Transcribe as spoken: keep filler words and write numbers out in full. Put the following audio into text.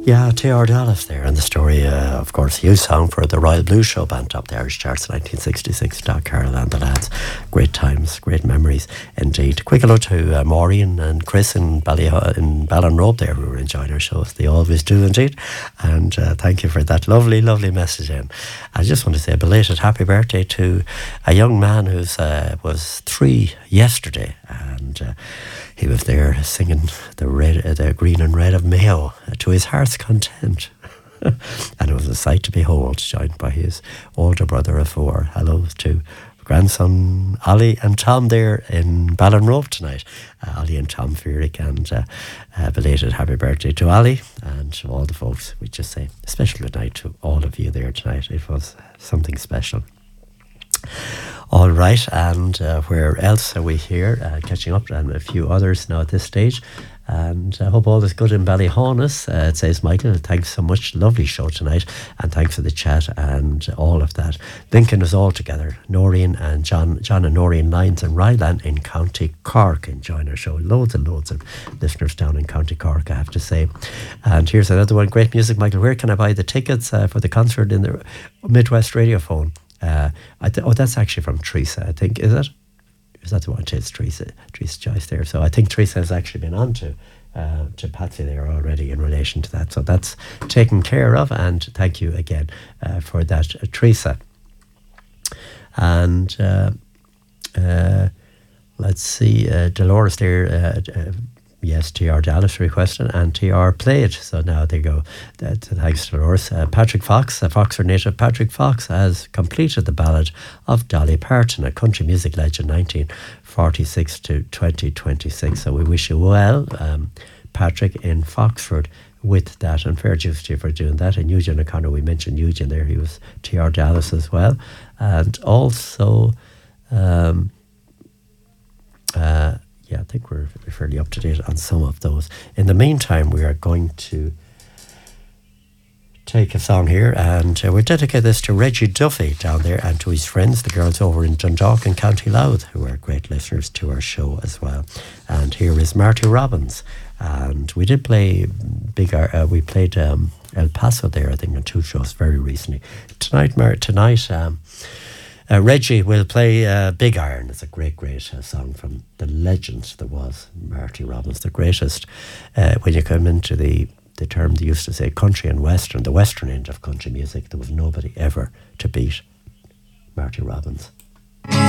Yeah, T R Dallas there, and the story, uh, of course, huge song for the Royal Blue Show band up the Irish charts in nineteen sixty-six. Doc Carroll and the lads. Great times, great memories indeed. Quick hello to uh, Maureen and Chris in, Bally, in Ballinrobe there, who were enjoying our shows. They always do indeed. And uh, thank you for that lovely, lovely message in. I just want to say a belated happy birthday to a young man who uh, was three yesterday, and uh, he was there singing the red, uh, the green and red of Mayo uh, to his heart's content. And it was a sight to behold, joined by his older brother of four. Hello to grandson Ollie and Tom there in Ballinrobe tonight. Uh, Ollie and Tom Fearick, and uh, uh, belated happy birthday to Ollie and to all the folks. We just say a special good night to all of you there tonight. It was something special. All right, and uh, where else are we here? Uh, catching up, and a few others now at this stage. And I hope all is good in Ballyhaunis. Uh, it says Michael, thanks so much. Lovely show tonight, and thanks for the chat and all of that. Lincoln is all together. Noreen and John, John and Noreen Lyons and Ryland in County Cork enjoying our show. Loads and loads of listeners down in County Cork, I have to say. And here's another one. Great music, Michael. Where can I buy the tickets uh, for the concert in the Midwest Radiophone? Uh, I th- oh, that's actually from Teresa, I think, is it? Is that the one? It's Teresa, Teresa Joyce there. So I think Teresa has actually been on to, uh, to Patsy there already in relation to that. So that's taken care of, and thank you again uh, for that, uh, Teresa. And uh, uh, let's see, uh, Dolores there, uh, uh, yes, T R Dallas requested, and T R played. So now they go. Uh, thanks, Dolores. Uh, Patrick Fox, a Foxford native, Patrick Fox has completed the ballad of Dolly Parton, a country music legend, nineteen forty-six to twenty twenty-six. So we wish you well, um, Patrick in Foxford, with that, and fair dues to you for doing that. And Eugene O'Connor, we mentioned Eugene there, he was T R Dallas as well. And also, um, uh, yeah, I think we're fairly up to date on some of those. In the meantime, we are going to take a song here, and uh, we'll dedicate this to Reggie Duffy down there and to his friends, the girls over in Dundalk and County Louth, who are great listeners to our show as well. And here is Marty Robbins. And we did play big. Uh, we played um, El Paso there, I think, on two shows very recently. Tonight, Mar- tonight. Um, Uh, Reggie will play uh, Big Iron. It's a great, great uh, song from the legend that was Marty Robbins, the greatest. Uh, when you come into the, the term they used to say country and western, the western end of country music, there was nobody ever to beat Marty Robbins.